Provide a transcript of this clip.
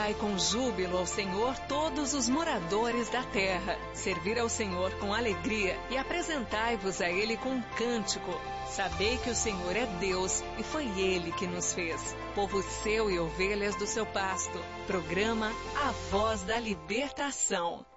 Cantai com júbilo ao Senhor todos os moradores da terra. Servir ao Senhor com alegria e apresentai-vos a Ele com um cântico. Sabei que o Senhor é Deus e foi Ele que nos fez. Povo seu e ovelhas do seu pasto. Programa A Voz da Libertação.